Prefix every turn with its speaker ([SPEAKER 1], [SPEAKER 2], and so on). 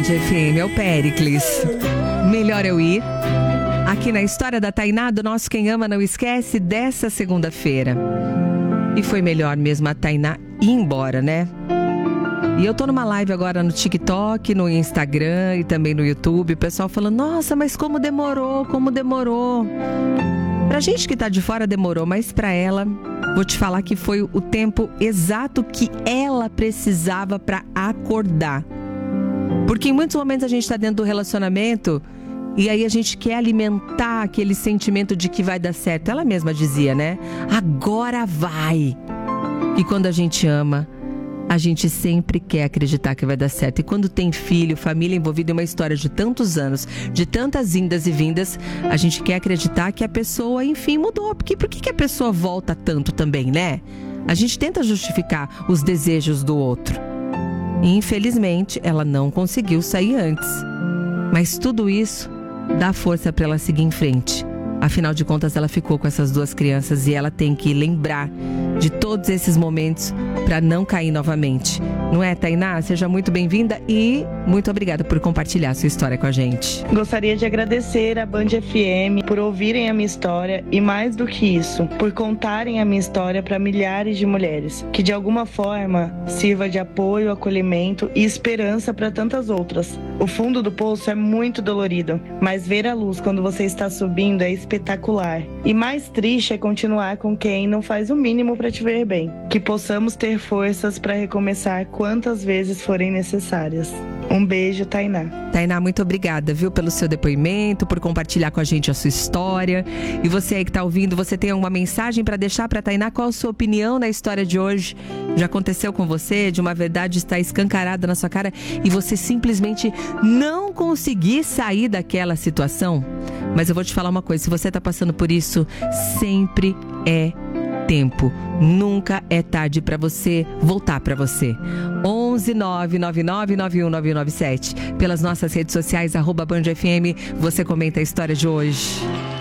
[SPEAKER 1] FM, é o Péricles. Melhor eu ir. Aqui na História da Tainá, do nosso Quem Ama Não Esquece, dessa segunda-feira. E foi melhor mesmo a Tainá ir embora, né? E eu tô numa live agora no TikTok, no Instagram e também no YouTube. O pessoal falando, nossa, mas como demorou. Pra gente que tá de fora demorou, mas pra ela, vou te falar que foi o tempo exato que ela precisava pra acordar. Porque em muitos momentos a gente tá dentro do relacionamento e aí a gente quer alimentar aquele sentimento de que vai dar certo. Ela mesma dizia, né? Agora vai! E quando a gente ama, a gente sempre quer acreditar que vai dar certo. E quando tem filho, família envolvida em uma história de tantos anos, de tantas indas e vindas, a gente quer acreditar que a pessoa, enfim, mudou. Por que a pessoa volta tanto também, né? A gente tenta justificar os desejos do outro. E, infelizmente, ela não conseguiu sair antes. Mas tudo isso dá força para ela seguir em frente. Afinal de contas, ela ficou com essas duas crianças e ela tem que lembrar de todos esses momentos para não cair novamente. Não é, Tainá? Seja muito bem-vinda e muito obrigada por compartilhar a sua história com a gente.
[SPEAKER 2] Gostaria de agradecer à Band FM por ouvirem a minha história e, mais do que isso, por contarem a minha história para milhares de mulheres, que de alguma forma sirva de apoio, acolhimento e esperança para tantas outras. O fundo do poço é muito dolorido, mas ver a luz quando você está subindo é espetacular. E mais triste é continuar com quem não faz o mínimo para te ver bem. Que possamos ter forças para recomeçar quantas vezes forem necessárias. Um beijo, Tainá.
[SPEAKER 1] Tainá, muito obrigada, viu, pelo seu depoimento, por compartilhar com a gente a sua história. E você aí que tá ouvindo, você tem alguma mensagem para deixar para Tainá? Qual a sua opinião na história de hoje? Já aconteceu com você de uma verdade estar escancarada na sua cara e você simplesmente não conseguir sair daquela situação? Mas eu vou te falar uma coisa, se você tá passando por isso, sempre é tempo. Nunca é tarde para você voltar para você. 11999919197. Pelas nossas redes sociais, @BandFM, você comenta a história de hoje.